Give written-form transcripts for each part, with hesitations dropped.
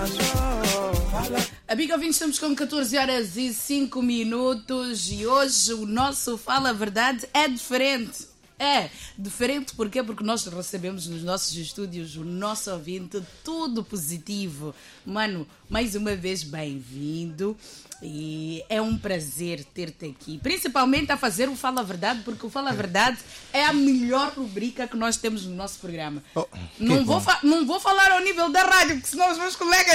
Amigo ouvinte, estamos com 14 horas e 5 minutos e hoje o nosso Fala a Verdade é diferente. É diferente porquê? Porque nós recebemos nos nossos estúdios o nosso ouvinte, tudo positivo. Mano, mais uma vez bem-vindo e é um prazer ter-te aqui. Principalmente a fazer o Fala a Verdade, porque o Fala a Verdade é a melhor rubrica que nós temos no nosso programa. Não vou falar ao nível da rádio, porque senão os meus colegas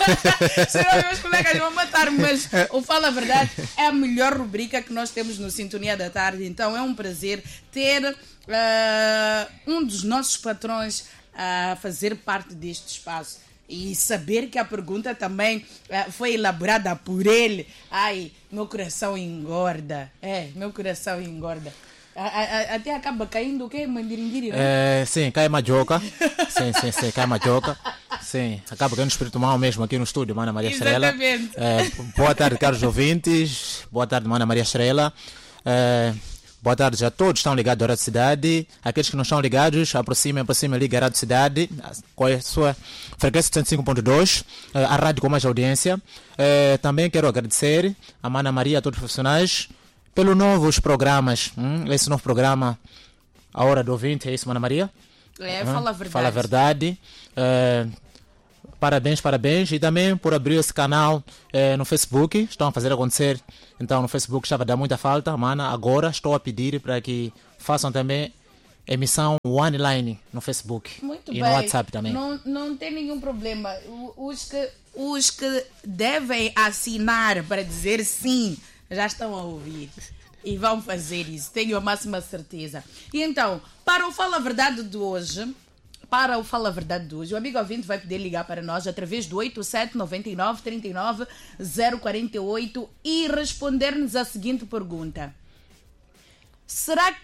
vão matar-me, mas o Fala a Verdade é a melhor rubrica que nós temos no Sintonia da Tarde. Então é um prazer ter um dos nossos patrões a fazer parte deste espaço. E saber que a pergunta também foi elaborada por ele. Ai, meu coração engorda. Meu coração engorda. Até acaba caindo o quê? Mandirindiri, né? Sim, cai mandioca. Sim, cai mandioca. Sim, acaba caindo espírito mal mesmo aqui no estúdio, Mana Maria Estrela. Exatamente. Boa tarde, caros ouvintes. Boa tarde, Mana Maria Estrela. Boa tarde a todos que estão ligados à Rádio Cidade. Aqueles que não estão ligados, aproximem, liga a Rádio Cidade, com a sua frequência 105.2, a rádio com mais audiência. Também quero agradecer a Mana Maria, a todos os profissionais, pelos novos programas. Esse novo programa, A Hora do Ouvinte, é isso, Mana Maria? Fala a Verdade. Fala a Verdade. Parabéns. E também por abrir esse canal no Facebook. Estão a fazer acontecer. Então no Facebook estava a dar muita falta. Mana, agora estou a pedir para que façam também emissão online no Facebook. Muito e bem. No WhatsApp também. Não tem nenhum problema. Os que devem assinar para dizer sim, já estão a ouvir. E vão fazer isso. Tenho a máxima certeza. E então, para o Fala a Verdade de hoje... o amigo ouvinte vai poder ligar para nós através do 87 99 39 048 e responder-nos a seguinte pergunta. Será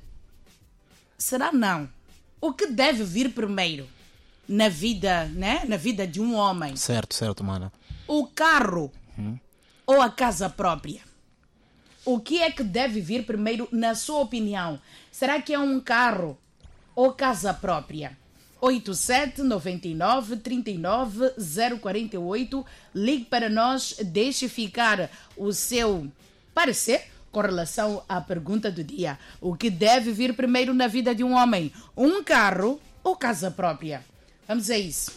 não? O que deve vir primeiro na vida, né? Na vida de um homem? Certo, Mana. O carro ou a casa própria? O que é que deve vir primeiro na sua opinião? Será que é um carro ou casa própria? 87 99 39 048. Ligue para nós, deixe ficar o seu parecer com relação à pergunta do dia. O que deve vir primeiro na vida de um homem? Um carro ou casa própria? Vamos a isso.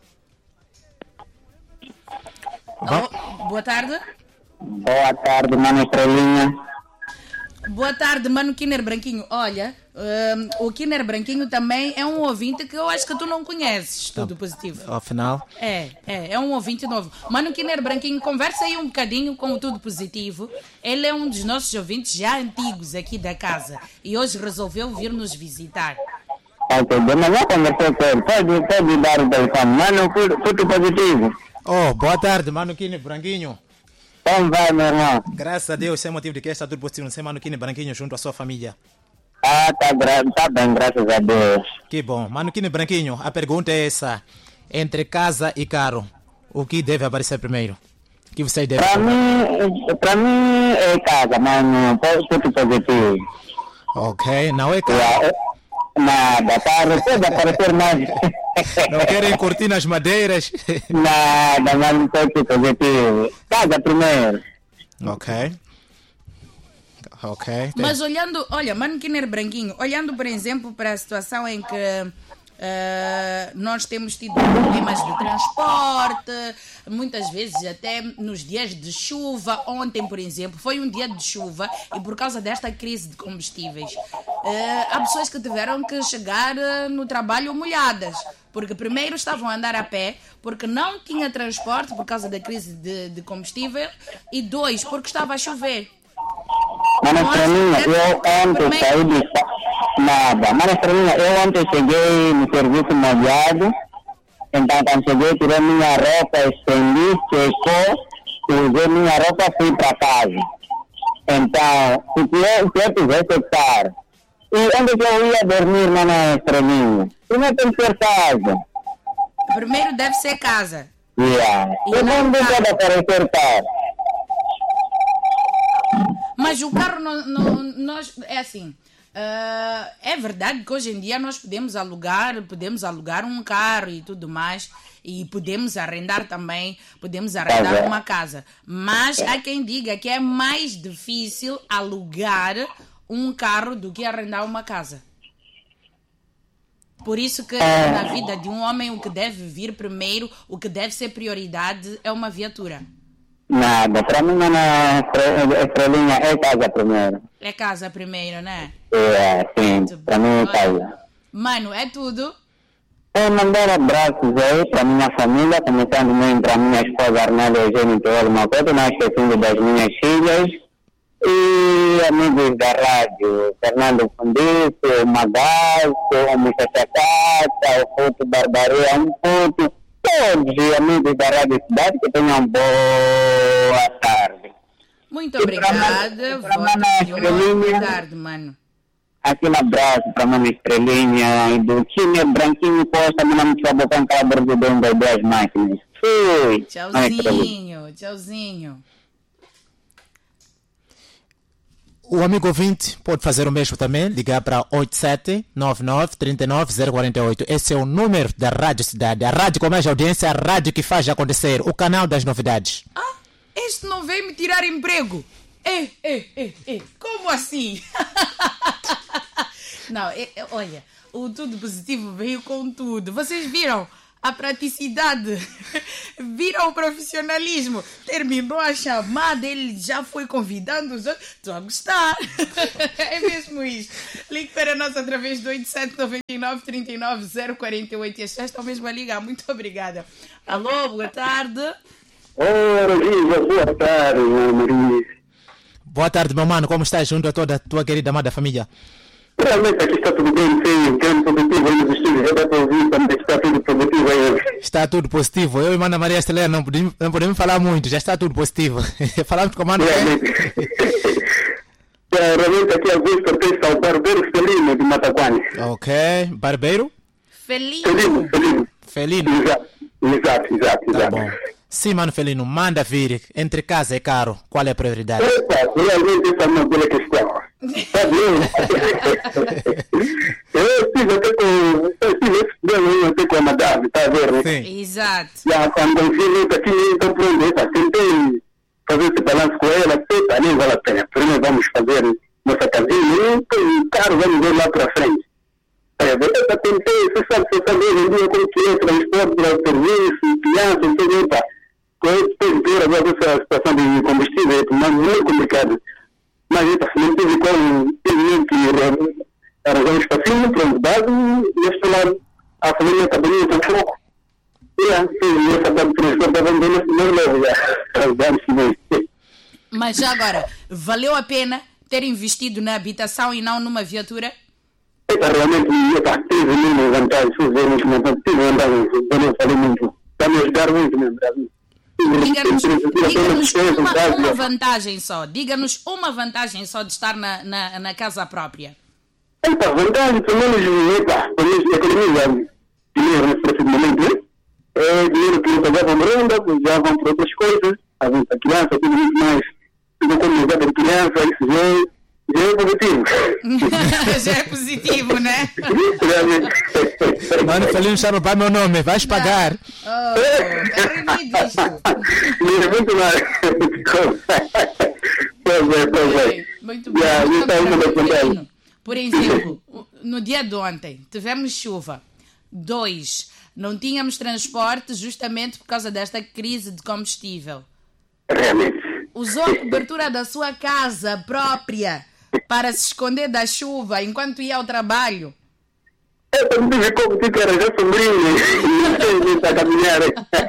Alô, boa tarde. Boa tarde, Mano Estrelinha. Boa tarde, Mano Kiner Branquinho. Olha, o Kiner Branquinho também é um ouvinte que eu acho que tu não conheces. Tudo positivo. Afinal. É um ouvinte novo. Mano Kiner Branquinho, conversa aí um bocadinho com o Tudo Positivo. Ele é um dos nossos ouvintes já antigos aqui da casa e hoje resolveu vir nos visitar. Ok, de manhã conversei com ele. Pode dar o telefone. Mano, Tudo Positivo. Boa tarde, Mano Kine Branquinho. Como vai, meu irmão? Graças a Deus, sem motivo de que está tudo positivo. Não sei, Mano Kine Branquinho, junto à sua família. Tá bem, graças a Deus. Que bom. Mano Kine Branquinho, a pergunta é essa. Entre casa e carro, o que deve aparecer primeiro? O que você deve Pra mim é casa, mano. Tudo positivo. Ok, não é carro. Nada, carro pode aparecer mais. Não querem cortinas madeiras? Nada, mano, tudo positivo. Casa primeiro. Ok. Mas olha, Mano Kiner Branquinho, olhando, por exemplo, para a situação em que nós temos tido problemas de transporte, muitas vezes até nos dias de chuva. Ontem, por exemplo, foi um dia de chuva e por causa desta crise de combustíveis, há pessoas que tiveram que chegar no trabalho molhadas, porque primeiro estavam a andar a pé, porque não tinha transporte por causa da crise de combustível, e dois, porque estava a chover. Mano Estrelinha, eu ontem saí de... Nada. Mano Estrelinha, eu ontem cheguei no serviço molhado. Então, quando cheguei, tirei minha roupa, estendi, secou, usei minha roupa e fui para casa. Então, se eu tivesse optar, e onde que eu ia dormir, Mano Estrelinha? Primeiro tem que ser casa. Primeiro deve ser casa. Yeah. E não pode aparecer carro. Mas o carro, nós, é assim, É verdade que hoje em dia nós podemos alugar um carro e tudo mais, e podemos arrendar também, uma casa. Mas há quem diga que é mais difícil alugar um carro do que arrendar uma casa. Por isso que na vida de um homem o que deve vir primeiro, o que deve ser prioridade é uma viatura. Nada, para mim Estrelinha é casa primeiro. É casa primeiro, né? Sim, para mim é casa. Mano, é tudo? Mandar abraços aí para minha família, começando mesmo para minha esposa Arnaldo Eugênio Teolo Macoto, não esquecendo das minhas filhas. E amigos da rádio, Fernando Fundice, o Magaço, o Michachacata, o Puto Barbaria, Puto, todos os amigos da Rádio Cidade que tenham boa tarde. Muito obrigada. Boa tarde, mano. Aquele abraço para a Mama Estrelinha e do time Branquinho Costa, meu nome é Bocão Cabra do Dono das Duas Máquinas. Fui. Tchauzinho. O amigo ouvinte pode fazer o mesmo também, ligar para 8799-39-048. Esse é o número da Rádio Cidade. A rádio com mais audiência, a rádio que faz acontecer, o canal das novidades. Este não veio me tirar emprego. Como assim? Não, olha, o Tudo Positivo veio com tudo. Vocês viram a praticidade? Viram o profissionalismo? Terminou a chamada, ele já foi convidando os outros. Estou a gostar. É mesmo isso. Ligue para nós através do 8799-39-048. E já estão mesmo a ligar. Muito obrigada. Alô, boa tarde. Ora, viva, boa tarde, Maria. Boa tarde, meu mano. Como estás junto a toda a tua querida amada família? Realmente aqui está tudo bem, sim. O tempo positivo aí nos estúdios. Já dá para ouvir também que está tudo positivo aí. Está tudo positivo. Eu e Mana Maria Estrelinha não podemos falar muito. Já está tudo positivo. Falamos com o Mano. Realmente aqui alguns pertencem ao Barbeiro Felino de Mataquane. Ok. Barbeiro? Felino. Exato. Tá bom. Sim, Mano Felino, manda vir. Entre casa e caro, qual é a prioridade? Realmente essa é uma boa questão. Está bem? Eu estive até com a madame, está a ver? Sim. Exato. Quando eu fiz isso aqui, então pronto, tentei fazer esse balanço com ela, nem vale a pena. Primeiro vamos fazer nossa casinha e caro, vamos ver lá para frente. Eu tentei, você sabe hoje em dia como que é transporte para o serviço, criança, tudo, com esse agora essa situação de combustível, é muito complicado. Mas não tive como que arranjamos passinho, pronto, base, e este lado, a família está bem um pouco. E essa parte de transporte estava bem não leva já. Mas já agora, valeu a pena ter investido na habitação e não numa viatura? Realmente, tive mesmo vantagem, tive vantagem, eu não falei muito, está me ajudar muito mesmo. Diga-nos uma vantagem só. Diga-nos uma vantagem só de estar na casa própria. Vantagem, pelo menos, economia, dinheiro nesse próximo momento, dinheiro que já vão renda, já vão para outras coisas, a criança, tudo muito mais, tudo como lugar de criança, isso já é positivo. Já é positivo, né? Mano Felino já não vai meu nome, vais pagar. É muito mais. Muito bem. Por exemplo, no dia de ontem, tivemos chuva. 2, não tínhamos transporte justamente por causa desta crise de combustível. Realmente. Usou a cobertura da sua casa própria para se esconder da chuva enquanto ia ao trabalho. Eu também vi como que era já sombrinho e está a caminhar.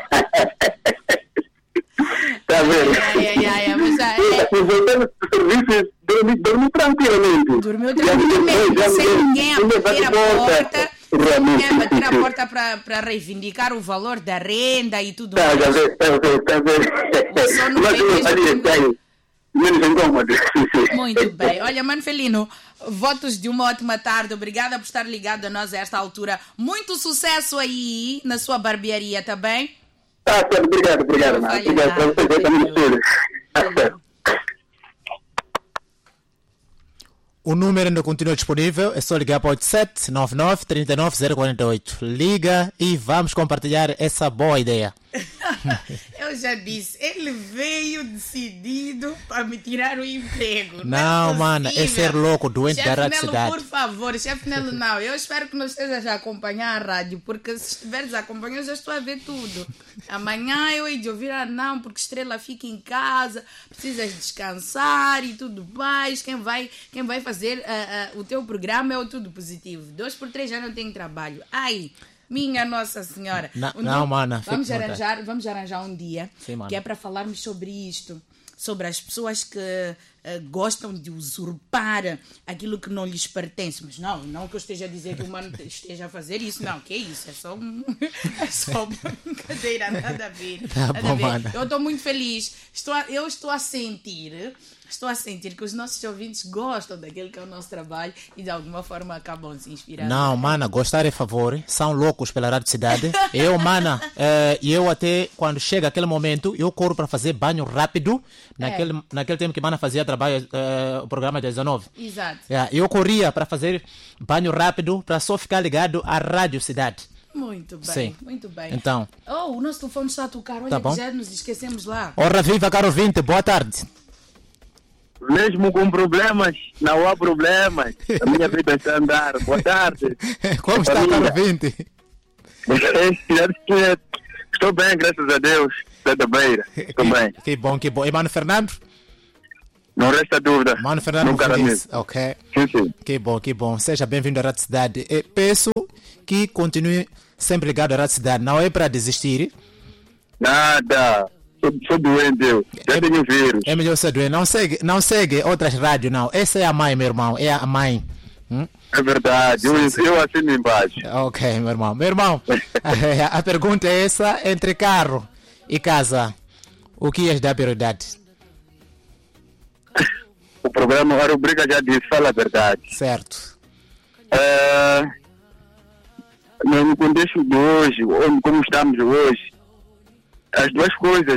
Está vendo? Voltando para o serviço, dormi tranquilamente. Dormiu tranquilamente, sem ninguém a bater a porta. Sem ninguém a bater a porta para reivindicar o valor da renda e tudo mais. Está a ver. O sono foi menos incômodo. Muito bem. Olha, Mano Felino, votos de uma ótima tarde. Obrigada por estar ligado a nós a esta altura. Muito sucesso aí na sua barbearia, tá bem? Obrigado. Obrigado para vocês. O número ainda continua disponível, é só ligar para 8799 39048. Liga e vamos compartilhar essa boa ideia. Eu já disse, ele veio decidido para me tirar o emprego. Não, é mano, é ser louco, doente da rádio cidade. Por favor, chefe Nelo, não. Eu espero que não estejas a acompanhar a rádio, porque se estiveres a acompanhar, eu já estou a ver tudo. Amanhã eu hei de ouvir, não, porque Estrela fica em casa, precisas descansar e tudo mais. Quem vai fazer o teu programa é o Tudo Positivo. 2x3 já não tem trabalho. Ai, minha Nossa Senhora. Não, mana. Vamos arranjar um dia, sim, que é para falarmos sobre isto. Sobre as pessoas que gostam de usurpar aquilo que não lhes pertence. Mas não que eu esteja a dizer que o humano esteja a fazer isso. Não, que é isso? É só brincadeira, nada a ver. Eu estou muito feliz. Eu estou a sentir que os nossos ouvintes gostam daquilo que é o nosso trabalho e de alguma forma acabam se inspirando. Não, mana, gostar é favor. São loucos pela rádio cidade. Eu, mana, eu até quando chega aquele momento, eu corro para fazer banho rápido. Naquele tempo que mana fazia trabalho, o programa 19. Exato. Eu corria para fazer banho rápido para só ficar ligado à rádio cidade. Muito bem, sim. Muito bem. Então. O nosso telefone está a tocar. Olha, que já nos esquecemos lá. Ora viva, caro ouvinte, boa tarde. Mesmo com problemas, não há problemas. A minha vida está a andar. Boa tarde. Como está, caro ouvinte? Estou bem, graças a Deus. Da beira. Estou bem. Que bom. E Mano Fernando? Não resta dúvida. Mano Fernando feliz. Ok. Sim. Que bom. Seja bem-vindo à Rádio Cidade. Peço que continue sempre ligado à Rádio Cidade. Não é para desistir. Nada. Sou doente, eu. Já tenho vírus. É melhor ser doente. Não segue outras rádios, não. Essa é a mãe, meu irmão. É a mãe. É verdade. Eu assino embaixo. Ok, meu irmão. Meu irmão, a pergunta é essa. Entre carro e casa, o que ias dar prioridade? O programa, a rubrica já disse, fala a verdade. Certo. No contexto de hoje, como estamos hoje, as duas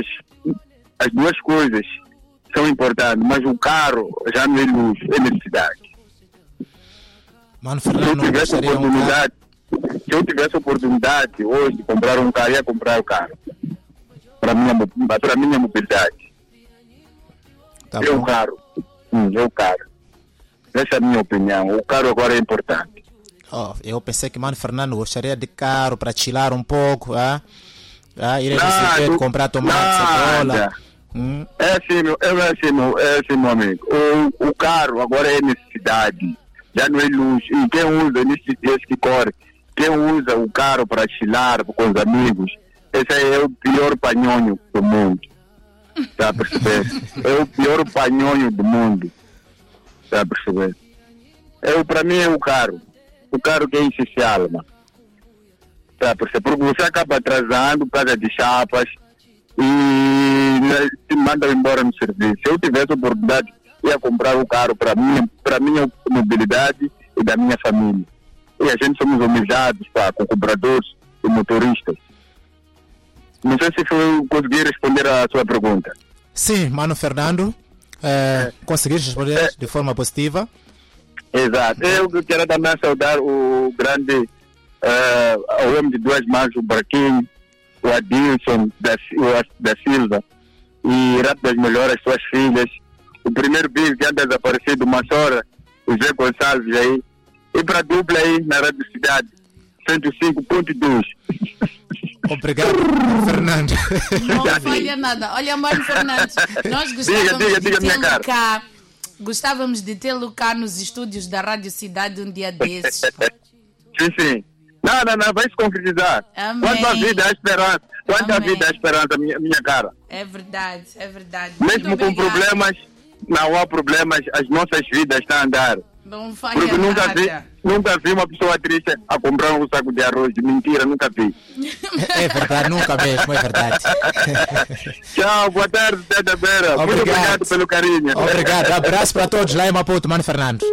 coisas são importantes, mas o carro já não é luxo, é necessidade. Mano, Fernando, se eu tivesse oportunidade hoje de comprar um carro, ia comprar o carro para minha mobilidade. Tá é o carro. É o carro. Essa é a minha opinião. O carro agora é importante. Eu pensei que Mano Fernando gostaria de carro para chilar um pouco, ir a comprar tomate, cebola. É assim, meu amigo. O carro agora é necessidade. Já não é luxo. E quem usa nesses dias que corre, quem usa o carro para chilar com os amigos, esse é o pior panhonho do mundo. Está a perceber? É o pior panhonho do mundo. Está a perceber? Para mim é o carro. O carro que é essencial, mano. Tá, porque você acaba atrasando por causa de chapas e te manda embora no serviço. Se eu tivesse oportunidade, ia comprar o carro para minha mobilidade e da minha família. E a gente somos humilhados com compradores e motoristas. Não sei se eu consegui responder a sua pergunta. Sim, Mano Fernando, consegui responder de forma positiva. Exato. Eu quero também saudar o grande o homem de duas mãos, o Barquinho, o Adilson da Silva, e Rato das Melhoras, suas filhas, o primeiro bicho que anda desaparecido, Massora, o Zé Gonçalves aí, e para a dupla aí na Rádio Cidade, 105.2. Obrigado, Fernando. Não falha nada. Olha, Mano Fernandes, nós gostávamos de tê-lo cá nos estúdios da Rádio Cidade um dia desses. Sim. Não, vai se concretizar. Amém. Quanta vida, a esperança. Quanta vida, a esperança, minha cara. É verdade. Mesmo com problemas, não há problemas, as nossas vidas estão a andar. Não falha nada. Nunca vi uma pessoa triste a comprar um saco de arroz. Mentira, nunca vi. É verdade, nunca mesmo, é verdade. Tchau, boa tarde, Teta Beira. Muito obrigado pelo carinho. Obrigado, abraço para todos lá em Maputo, Mano Fernando.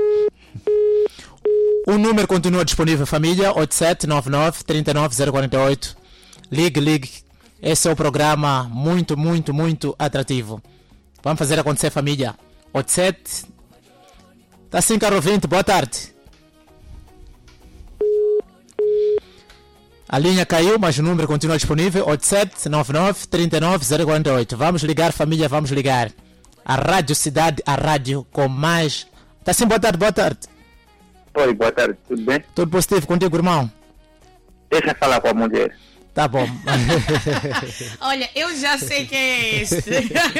O número continua disponível, família, 8799 39048. Ligue. Esse é o programa muito atrativo. Vamos fazer acontecer, família. Tá sim, caro ouvinte, boa tarde. A linha caiu, mas o número continua disponível, 8799-39048. Vamos ligar, família, vamos ligar. A Rádio Cidade, a rádio com mais... Tá sim, boa tarde, boa tarde. Oi, boa tarde, tudo bem? Tudo positivo contigo, irmão? Deixa eu falar com a mulher. Tá bom. Olha, eu já sei quem é este.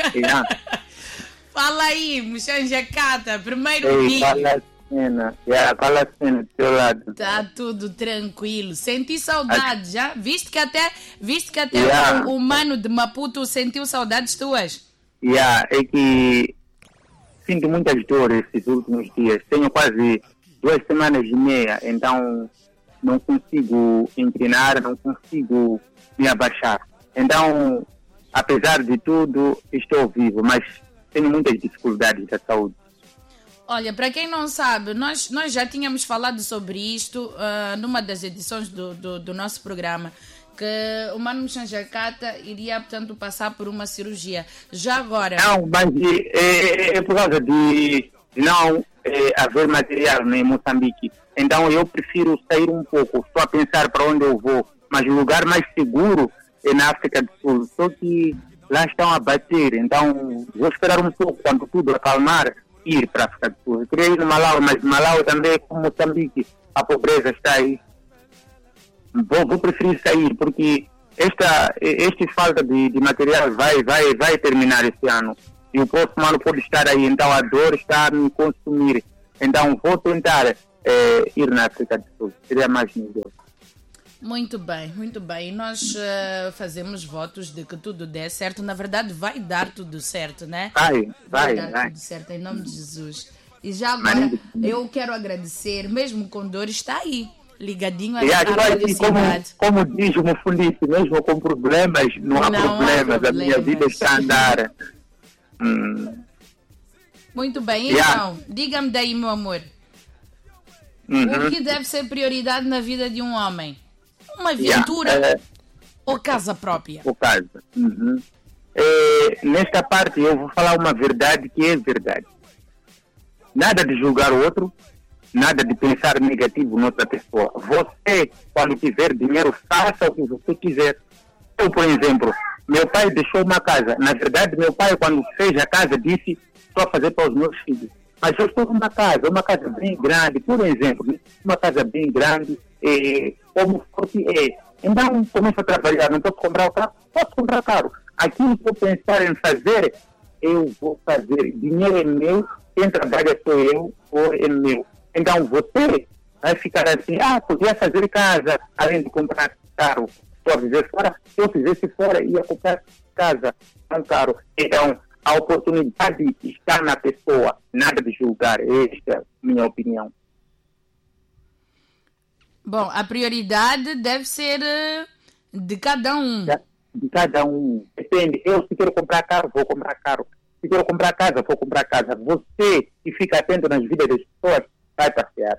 Fala aí, Muxanja Cata, primeiro dia. Fala a cena do teu lado. Tá tudo tranquilo. Senti saudade já? Viste que até o mano de Maputo sentiu saudades tuas? É que sinto muitas dores esses últimos dias. Tenho quase 2 semanas e meia, então não consigo inclinar, não consigo me abaixar. Então, apesar de tudo, estou vivo, mas tenho muitas dificuldades da saúde. Olha, para quem não sabe, nós já tínhamos falado sobre isto numa das edições do nosso programa, que o Mano Muxanja Cata iria, portanto, passar por uma cirurgia. Já agora... Não, mas é por causa de não haver material em Moçambique. Então eu prefiro sair um pouco, só a pensar para onde eu vou. Mas o lugar mais seguro é na África do Sul. Só que lá estão a bater, então vou esperar um pouco, quando tudo acalmar, ir para a África do Sul. Eu queria ir no Malau, mas Malau também é como Moçambique, a pobreza está aí. Vou preferir sair, porque esta falta de material vai terminar este ano. E o próximo ano pode estar aí, então a dor está a me consumir. Então vou tentar ir na África do Sul, seria mais melhor. Muito bem, muito bem. E nós fazemos votos de que tudo dê certo. Na verdade, vai dar tudo certo, né? Vai. Tudo certo, em nome de Jesus. E já agora, eu quero agradecer, mesmo com dor, está aí, ligadinho à Rádio Cidade. Como diz o Mufulisse, mesmo com problemas, não há problemas. A minha vida está a andar. Muito bem, então, diga-me daí, meu amor. O que deve ser prioridade na vida de um homem? Uma viatura ou casa própria? Ou casa. Nesta parte eu vou falar uma verdade que é verdade. Nada de julgar o outro, nada de pensar negativo noutra pessoa. Você, quando tiver dinheiro, faça o que você quiser. Eu, por exemplo, meu pai deixou uma casa. Na verdade, meu pai, quando fez a casa, disse só fazer para os meus filhos. Mas eu estou numa casa bem grande, por exemplo, uma casa bem grande, como fosse Então, começo a trabalhar, não posso comprar o carro? Posso comprar carro. Aquilo que eu pensar em fazer, eu vou fazer. Dinheiro é meu, quem trabalha sou eu, ou é meu. Então, você vai ficar assim, podia fazer casa, além de comprar carro. Só viver fora, se eu fizesse fora, ia comprar casa, não carro. Então, a oportunidade está na pessoa, nada de julgar. Esta é a minha opinião. Bom, a prioridade deve ser de cada um. De cada um. Depende. Eu, se quero comprar carro, vou comprar carro. Se quero comprar casa, vou comprar casa. Você, que fica atento nas vidas das pessoas, vai passear.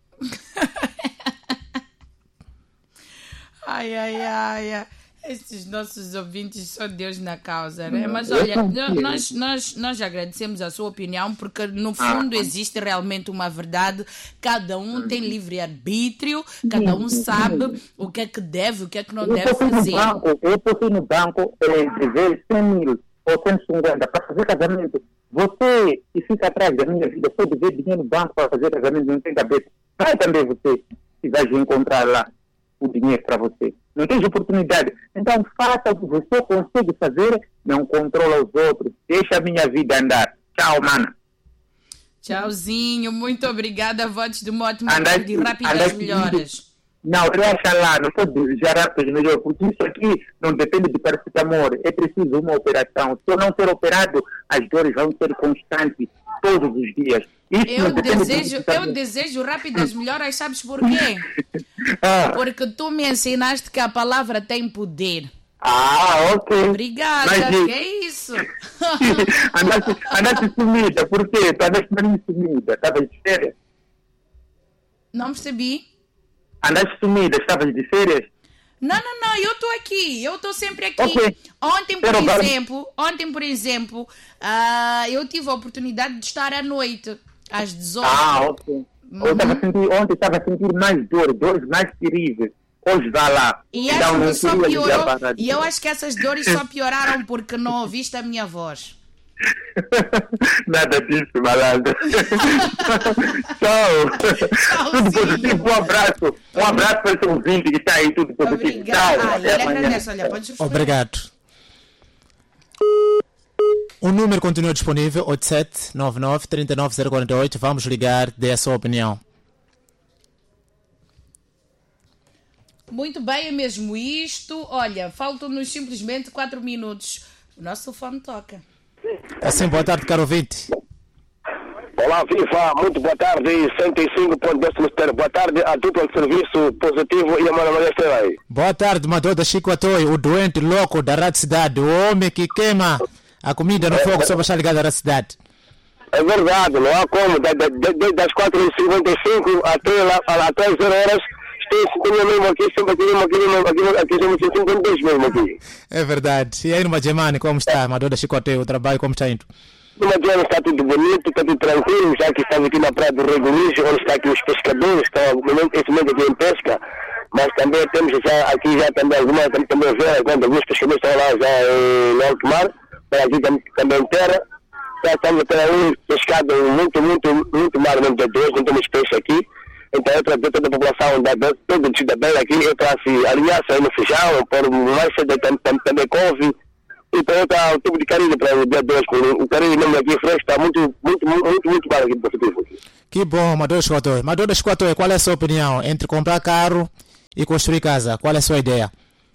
Ai. Esses nossos ouvintes, só Deus na causa, né? Mas olha, nós agradecemos a sua opinião, porque no fundo existe realmente uma verdade. Cada um tem livre-arbítrio, cada um sabe o que é que deve, o que é que não deve fazer. Eu posso ir no banco dever 100 mil ou 150 para fazer casamento. Você que fica atrás da minha vida, só dever dinheiro no banco para fazer casamento, não tem cabeça. Vai também você, se vai encontrar lá o dinheiro para você. Não tens oportunidade. Então faça o que você consegue fazer, não controla os outros. Deixa a minha vida andar. Tchau, mana. Tchauzinho, muito obrigada. Votos de uma ótima tarde e rápidas melhoras. Não, relaxa lá, não pode desejar rápidas melhoras, porque isso aqui não depende de paracetamol. É preciso uma operação. Se eu não ser operado, as dores vão ser constantes todos os dias. Eu desejo rápidas melhoras, sabes por quê? Porque tu me ensinaste que a palavra tem poder. Ok. Obrigada, que é isso? Andaste sumida, por quê? Tu andaste meio sumida, estavas de férias? Não percebi. Andaste sumida, estavas de férias? Não, eu estou aqui, eu estou sempre aqui. Okay. Ontem, por exemplo, eu tive a oportunidade de estar à noite Às 18. Ok. Ontem estava a sentir mais dores mais terríveis. Hoje vai lá. E Então, acho que não só queria piorou. ligar para a E eu acho que essas dores só pioraram porque não ouviste a minha voz. Nada disso, malandro. Tchau. Tudo positivo. Um abraço. Um abraço para esse ouvinte que está aí, tudo positivo. Obrigada. Tchau. Ele agradece. Olha, podes responder. Obrigado. O número continua disponível, 8799 39048. Vamos ligar, dê a sua opinião. Muito bem, é mesmo isto. Olha, faltam-nos simplesmente 4 minutos. O nosso telefone toca. Assim, boa tarde, caro ouvinte. Olá, viva, muito boa tarde, 105.10 boa tarde a dupla de serviço positivo e a Mana Maria Estrela. Boa tarde, Madoda Chico Atoi, o doente louco da Rádio Cidade, o homem que queima a comida no fogo só para estar ligado à cidade. É verdade, não há como, desde as 4h55 até as 0 horas, estou mesmo aqui, sempre aqui somos 52 mesmo aqui. É verdade. E aí no Majemane, como está, Madoda Chico Atoi, o trabalho como está indo? No Majemane está tudo bonito, está tudo tranquilo, já que estamos aqui na praia do Regulijo, onde está aqui os pescadores, estão esse momento aqui em pesca, mas também temos já também algumas, também a ver, quando alguns pescadores estão lá já no alto mar, para aqui também em terra, já estamos a ter um pescado muito mar mesmo de Deus, não temos peixe aqui. Então eu tratei toda a população, todo o cidadão aqui, eu trouxe aliança aí no feijão, por mais cedo também couve. Então eu estou tipo de carinho para o dia 2, o carinho mesmo aqui fresco está muito bom aqui positivo. Que bom, Madoda Chico Atoi. Madoda Chico Atoi, qual é a sua opinião entre comprar carro e construir casa? Qual é a sua ideia?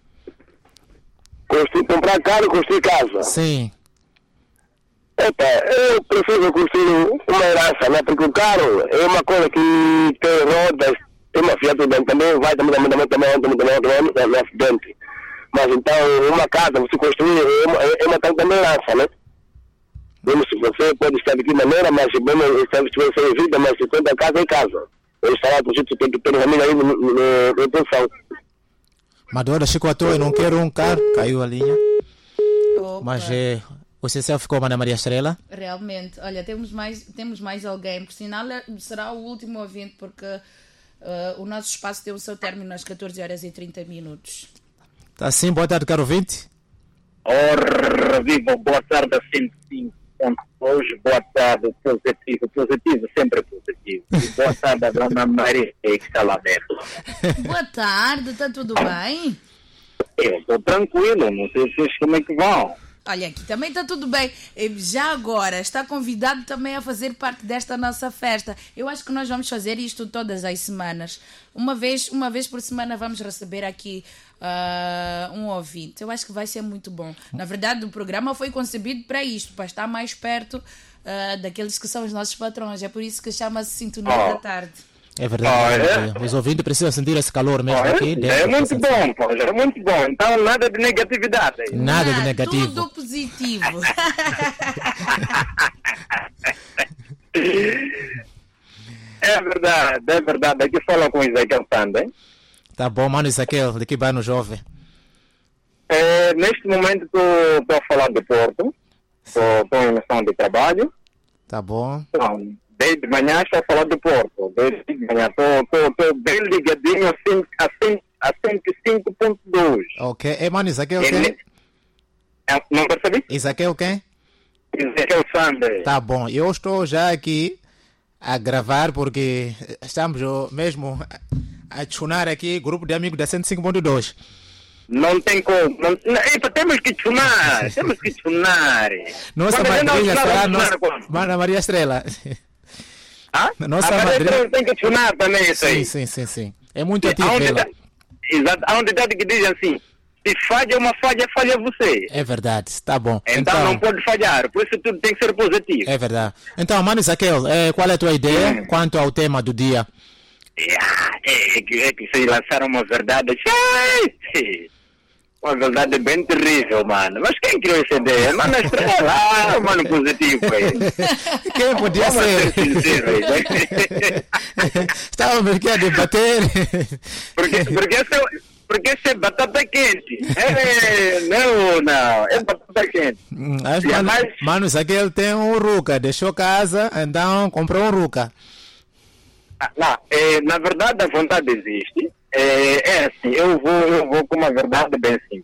Comprar carro e construir casa? Sim. Epa, eu prefiro construir uma herança, né? Porque o carro é uma coisa que tem rodas, tem uma Fiat dentro também, vai também no acidente. Mas então, uma casa, você construir, é uma também herança, né? Mesmo se você pode estar de que maneira, mas se você ser vida, mas se toda casa é casa. Eu estará por jeito que tem família aí no pensão. Madoda Chico Atoi, não quero um carro, caiu a linha. Opa. Mas o CCL ficou Mana Maria Estrela. Realmente, olha, temos mais alguém, por sinal será o último ouvinte, porque o nosso espaço tem o seu término às 14h30. Tá assim, boa tarde, caro ouvinte. Ora, viva, boa tarde a 105.2, boa tarde, positivo, sempre positivo. E boa tarde a Dona Maria, que está lá dentro. Boa tarde, está tudo bem? Eu estou tranquilo, não sei vocês como é que vão. Olha, aqui também está tudo bem. Já agora, está convidado também a fazer parte desta nossa festa. Eu acho que nós vamos fazer isto todas as semanas. Uma vez por semana vamos receber aqui um ouvinte. Eu acho que vai ser muito bom. Na verdade, o programa foi concebido para isto, para estar mais perto daqueles que são os nossos patrões. É por isso que chama-se Sintonia da Tarde. É verdade, os ouvintes precisam sentir esse calor mesmo aqui. É muito bom, pô, é muito bom. Então, nada de negatividade. Nada de negativo. Tudo positivo. É verdade. Aqui fala com o Isaquel Sanda, hein? Tá bom, mano, Isaquel, daqui vai no jovem. Neste momento estou a falar do Porto. Estou em missão de trabalho. Tá bom. Então, desde manhã estou a falar do Porto. Desde manhã estou bem ligadinho a 105.2. Ok. Mano, Isaquel quem? Não percebi? Isaquel quem? Isaquel Sanda. Tá bom. Eu estou já aqui a gravar porque estamos mesmo a adicionar aqui grupo de amigos da 105.2. Não tem como. Temos que tunar. Nossa madrinha será Mana Maria Estrela. Nossa madrinha tem que tunar também isso aí. Sim. É muito ativo ela. Exato. Há um ditado que diz assim: se falha uma falha você. É verdade, tá bom. Então não pode falhar, por isso tudo tem que ser positivo. É verdade. Então, Mano Isaquel, qual é a tua ideia quanto ao tema do dia? É que se lançaram uma verdade. Uma verdade bem terrível, mano. Mas quem criou essa ideia? Mano, Estrela, mano, positivo aí. Quem podia ser? Sincero aí. Estávamos aqui a debater. Porque Porque isso é batata quente. Não, é batata quente. Mano, isso aqui ele tem um Ruka, deixou casa, então comprou um Ruka. Na verdade a vontade existe. É assim, eu vou com uma verdade bem simples.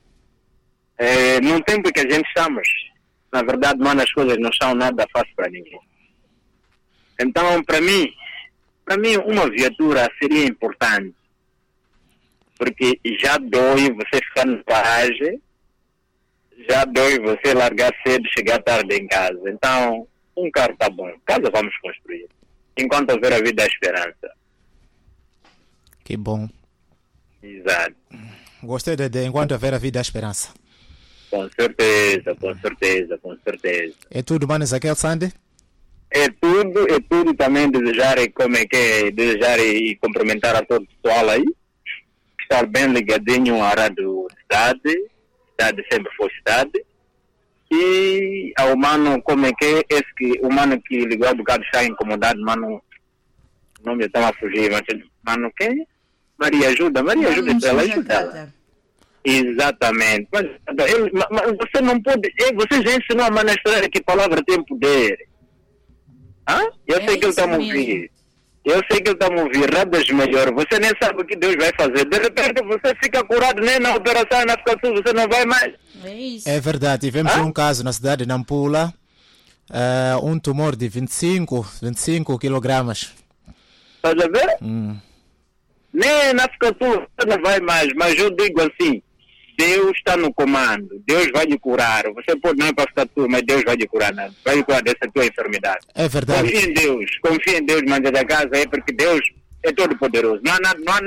Num tempo que a gente estamos, na verdade, mano, as coisas não são nada fácil para ninguém. Então, para mim, uma viatura seria importante. Porque já dói você ficar no paragem, já dói você largar cedo, chegar tarde em casa. Então, um carro está bom. Casa vamos construir. Enquanto houver a vida, a esperança. Que bom. Exato. Gostei de enquanto houver a vida, a esperança. Com certeza, com certeza, com certeza. É tudo, mano, Ezequiel Sandy? É tudo também desejar e cumprimentar a todo o pessoal aí. Estar bem ligadinho à rádio cidade sempre foi cidade. E ao mano, o mano que ligou a bocado está incomodado, mano, o nome estava a fugir, mas mano, quem? Maria ajuda para ela ajudar. Exatamente. Mas você não pode. Você já ensinou a mano a história que palavra tem poder. Eu sei que ele está a ouvir. Eu sei que ele está a ouvir. Radas melhor. Você nem sabe o que Deus vai fazer. De repente você fica curado, nem na operação na África do Sul, você não vai mais. É isso. É verdade. Tivemos um caso na cidade de Nampula. Um tumor de 25 quilogramas. Estás a ver? Nem na África do Sul você não vai mais. Mas eu digo assim. Deus está no comando, Deus vai lhe curar. Você pode não ir para ficar tudo, mas Deus vai lhe curar, vai lhe curar dessa tua enfermidade. É verdade. Confia em Deus, manda da casa, porque Deus é todo poderoso. Não há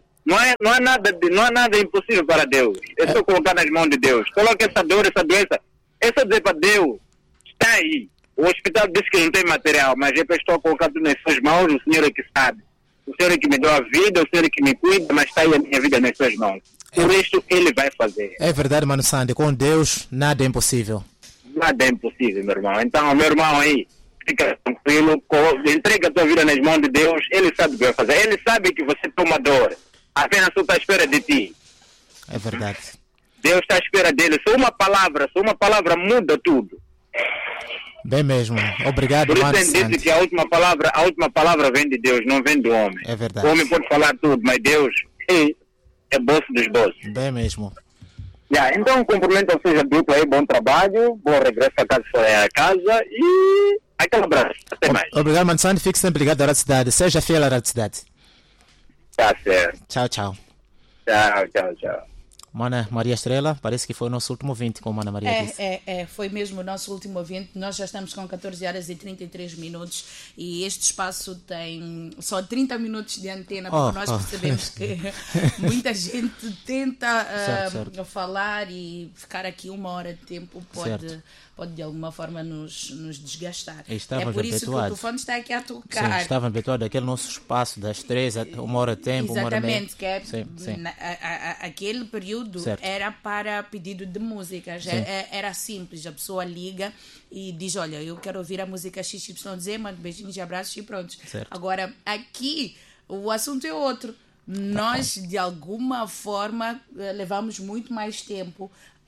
nada impossível para Deus. É só colocar nas mãos de Deus. Coloca essa dor, essa doença, é só dizer para Deus, está aí. O hospital disse que não tem material, mas eu estou a colocar tudo nas suas mãos, o Senhor é que sabe. O Senhor é que me deu a vida, o Senhor é que me cuida, mas está aí a minha vida nas suas mãos. Por isso ele vai fazer. É verdade, mano Sandy. Com Deus, nada é impossível. Nada é impossível, meu irmão. Então, meu irmão aí, fica tranquilo, entrega a tua vida nas mãos de Deus. Ele sabe o que vai fazer. Ele sabe que você toma dor. Apenas só está à espera de ti. É verdade. Deus está à espera dele. Só uma palavra muda tudo. Bem mesmo. Obrigado, por isso mano Sandy. Por isso diz que a última palavra vem de Deus, não vem do homem. É verdade. O homem pode falar tudo, mas Deus é bolso dos bolsos. Bem mesmo. Então, cumprimento ao seja duplo aí, bom trabalho, bom regresso a casa e aquele abraço. Até mais. Obrigado, mano Sandy. Fique sempre ligado à Rádio Cidade. Seja fiel à Rádio Cidade. Tá certo. Tchau, tchau. Tchau. Mana Maria Estrela, parece que foi o nosso último 20, como a Ana Maria disse. Foi mesmo o nosso último 20. Nós já estamos com 14 horas e 33 minutos e este espaço tem só 30 minutos de antena, porque nós percebemos que muita gente tenta certo. falar e ficar aqui uma hora de tempo pode de alguma forma nos desgastar. Estávamos por isso habituados. que o telefone está aqui a tocar. Sim, estávamos habituados àquele nosso espaço das 3 a uma hora de tempo, uma hora e meia. Exatamente, que é Sim. Aquele período era para pedido de músicas. Era simples, a pessoa liga e diz, olha, eu quero ouvir a música XYZ, manda beijinhos e abraços e pronto. Certo. Agora, aqui, o assunto é outro. Nós, de alguma forma, levamos muito mais tempo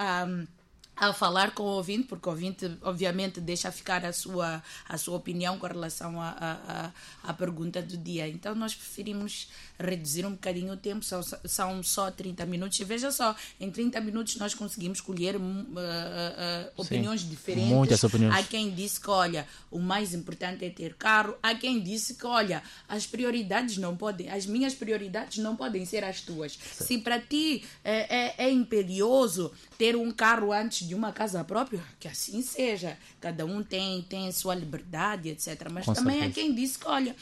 a falar com o ouvinte, porque o ouvinte obviamente deixa ficar a sua opinião com relação à pergunta do dia. Então nós preferimos reduzir um bocadinho o tempo, são só 30 minutos. E veja só, em 30 minutos nós conseguimos colher opiniões diferentes. Muitas opiniões. Há quem disse que, olha, o mais importante é ter carro. Há quem disse que, olha, as minhas prioridades não podem ser as tuas. Certo. Se para ti é imperioso ter um carro antes de uma casa própria, que assim seja. Cada um tem sua liberdade, etc. Mas Com também certeza. há quem disse que, olha,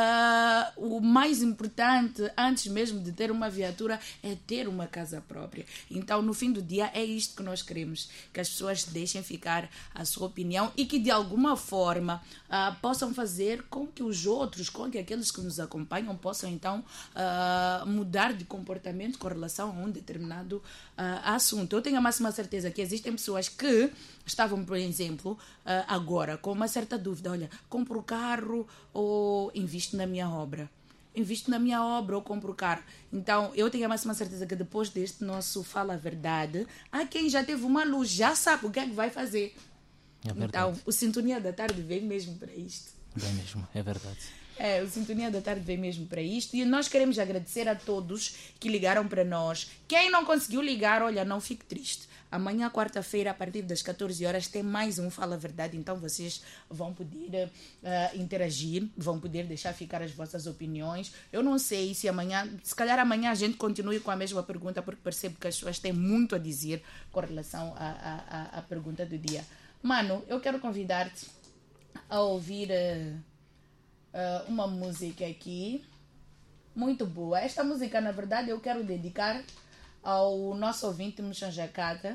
o mais importante, antes mesmo de ter uma viatura, é ter uma casa própria. Então, no fim do dia, é isto que nós queremos. Que as pessoas deixem ficar a sua opinião e que, de alguma forma, possam fazer com que os outros, com que aqueles que nos acompanham, possam, então, mudar de comportamento com relação a um determinado assunto. Eu tenho a máxima certeza que existem pessoas que estavam, por exemplo, agora com uma certa dúvida. Olha, compro o carro ou invisto na minha obra? invisto na minha obra ou compro carro. Então, eu tenho a máxima certeza que depois deste nosso Fala a Verdade, há quem já teve uma luz, já sabe o que é que vai fazer. Então, o Sintonia da Tarde vem mesmo para isto. Bem mesmo, é verdade. O Sintonia da Tarde vem mesmo para isto. E nós queremos agradecer a todos que ligaram para nós. Quem não conseguiu ligar, olha, não fique triste. Amanhã, quarta-feira, a partir das 14 horas, tem mais um Fala a Verdade. Então, vocês vão poder interagir, vão poder deixar ficar as vossas opiniões. Eu não sei se amanhã, se calhar amanhã a gente continue com a mesma pergunta, porque percebo que as pessoas têm muito a dizer com relação à pergunta do dia. Mano, eu quero convidar-te a ouvir uma música aqui muito boa. Esta música, na verdade, eu quero dedicar ao nosso ouvinte Muxanjacata.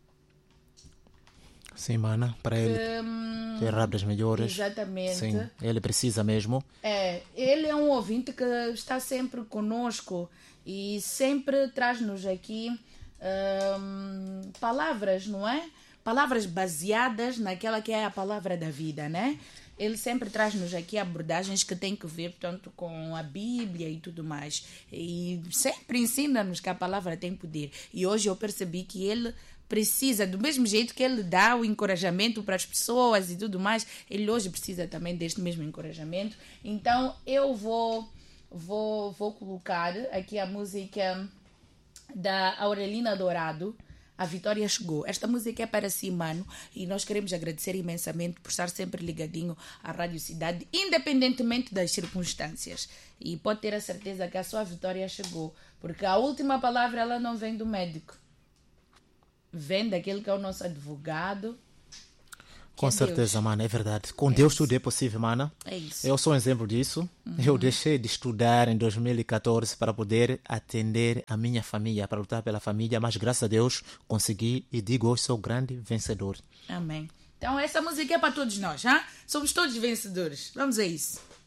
Sim, mana, para ele ter rápidas melhoras. Exatamente. Sim, ele precisa mesmo. Ele é um ouvinte que está sempre conosco e sempre traz-nos aqui palavras, não é? Palavras baseadas naquela que é a palavra da vida, né? Ele sempre traz-nos aqui abordagens que têm que ver, portanto, com a Bíblia e tudo mais. E sempre ensina-nos que a palavra tem poder. E hoje eu percebi que ele precisa, do mesmo jeito que ele dá o encorajamento para as pessoas e tudo mais, ele hoje precisa também deste mesmo encorajamento. Então, eu vou colocar aqui a música da Aurelina Dourado, A Vitória Chegou. Esta música é para si, mano, e nós queremos agradecer imensamente por estar sempre ligadinho à Rádio Cidade, independentemente das circunstâncias. E pode ter a certeza que a sua vitória chegou, porque a última palavra ela não vem do médico, vem daquele que é o nosso advogado. Com certeza, mana, é verdade. Com Deus tudo é possível, mana. É isso. Eu sou um exemplo disso. Eu deixei de estudar em 2014 para poder atender a minha família, para lutar pela família, mas graças a Deus consegui e digo hoje sou grande vencedor. Amém. Então essa música é para todos nós, hein? Somos todos vencedores. Vamos a isso.